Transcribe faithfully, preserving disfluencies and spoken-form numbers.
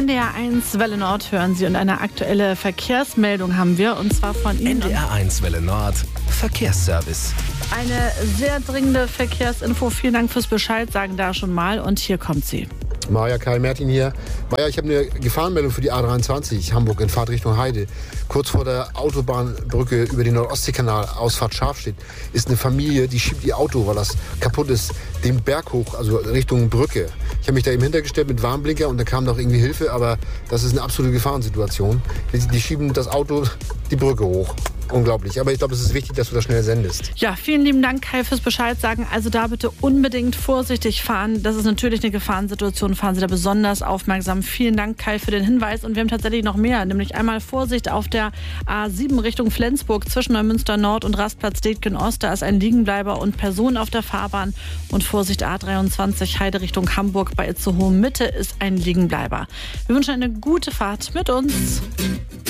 N D R eins Welle Nord hören Sie und eine aktuelle Verkehrsmeldung haben wir und zwar von Ihnen. N D R eins Welle Nord Verkehrsservice. Eine sehr dringende Verkehrsinfo. Vielen Dank fürs Bescheid sagen da schon mal und hier kommt sie. Maja, Kai Mertin hier. Maja, ich habe eine Gefahrenmeldung für die A dreiundzwanzig Hamburg in Fahrt Richtung Heide. Kurz vor der Autobahnbrücke über den Nordostseekanal, Ausfahrt Scharfstedt, ist eine Familie, die schiebt ihr Auto, weil das kaputt ist, den Berg hoch, also Richtung Brücke. Ich habe mich da eben hintergestellt mit Warnblinker und da kam doch irgendwie Hilfe, aber das ist eine absolute Gefahrensituation. Die, die schieben das Auto die Brücke hoch. Unglaublich. Aber ich glaube, es ist wichtig, dass du das schnell sendest. Ja, vielen lieben Dank, Kai, fürs Bescheid sagen. Also da bitte unbedingt vorsichtig fahren. Das ist natürlich eine Gefahrensituation. Fahren Sie da besonders aufmerksam. Vielen Dank, Kai, für den Hinweis. Und wir haben tatsächlich noch mehr. Nämlich einmal Vorsicht auf der A sieben Richtung Flensburg zwischen Neumünster Nord und Rastplatz Detgen Ost. Da ist ein Liegenbleiber und Person auf der Fahrbahn. Und Vorsicht A dreiundzwanzig Heide Richtung Hamburg bei Itzehoe Mitte ist ein Liegenbleiber. Wir wünschen eine gute Fahrt mit uns.